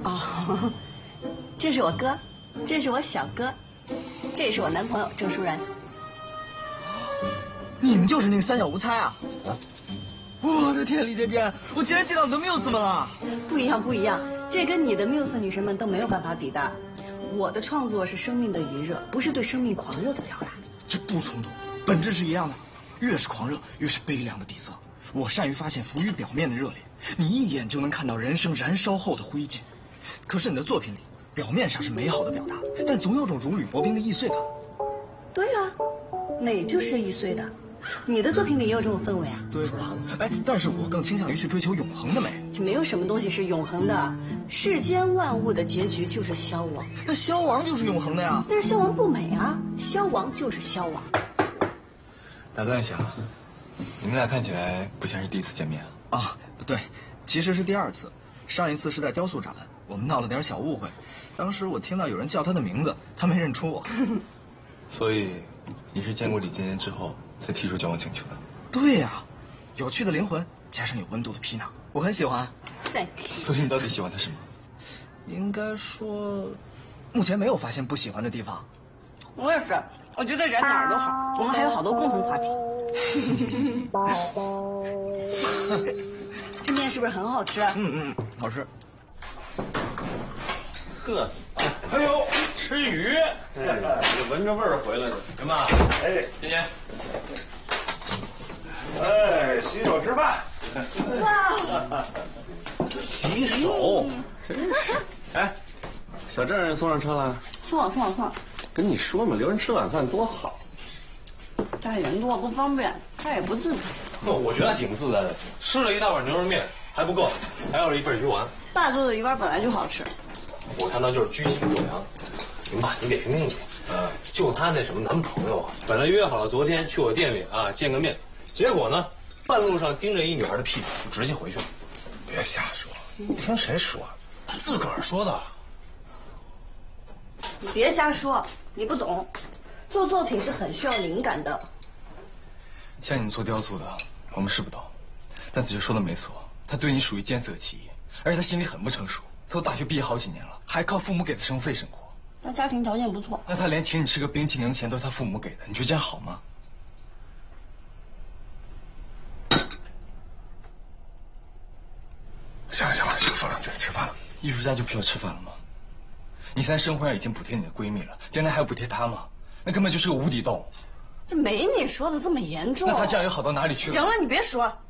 哦，这是我哥，这是我小哥，这是我男朋友郑书然。 你们就是那个三小无猜啊！我的天，李姐姐，我竟然见到你的 muse 们了！ 不一样，不一样，这跟你的 muse 女神们都没有办法比的。我的创作是生命的余热，不是对生命狂热的表达。 这不冲突，本质是一样的。越是狂热，越是悲凉的底色。我善于发现浮于表面的热烈，你一眼就能看到人生燃烧后的灰烬。可是你的作品里，表面上是美好的表达，但总有种如履薄冰的易碎感。 对啊，美就是易碎的。你的作品里也有这种氛围啊。 对，哎，但是我更倾向于去追求永恒的美。 没有什么东西是永恒的，世间万物的结局就是消亡。 那消亡就是永恒的呀。 但是消亡不美啊，消亡就是消亡。 打断一下，你们俩看起来不像是第一次见面啊。 啊，对，其实是第二次。上一次是在雕塑展，我们闹了点小误会。当时我听到有人叫他的名字，他没认出我。 所以，你是见过李尖尖之后才提出交往请求的？ 对呀，有趣的灵魂加上有温度的皮囊，我很喜欢。 Thank you。 所以你到底喜欢他什么？ 应该说，目前没有发现不喜欢的地方。 我也是，我觉得人哪儿都好，我们还有好多共同话题。这面是不是很好吃？ 好吃。 呵，哎呦，吃鱼，闻着味儿回来了。什么？哎，尖尖，哎，洗手吃饭。 哇， 洗手，真是。哎，小郑人送上车了？ 送了。 跟你说嘛，留人吃晚饭多好。 家里人多不方便，他也不自在。 我觉得还挺自在的，吃了一大碗牛肉面还不够，还要了一份鱼丸。 爸做的鱼丸本来就好吃。 我看他就是居心不良。行吧，你得听听我。就她那什么男朋友啊，本来约好了昨天去我店里啊见个面，结果呢，半路上盯着一女孩的屁股，就直接回去了。 别瞎说，听谁说？ 他自个儿说的。 你别瞎说，你不懂。做作品是很需要灵感的。 像你们做雕塑的，我们是不懂。但子杰说的没错，他对你属于见色起意，而且他心里很不成熟。他都大学毕业好几年了，还靠父母给的生活费生活。 他家庭条件不错。 那他连请你吃个冰淇淋的钱都是他父母给的，你觉得这样好吗？ 行了，少说两句，吃饭了。 艺术家就不需要吃饭了吗？你现在生活上已经补贴你的闺蜜了，将来还要补贴她吗？那根本就是个无底洞。 这没你说的这么严重。 那她这样又好到哪里去了？ 行了，你别说。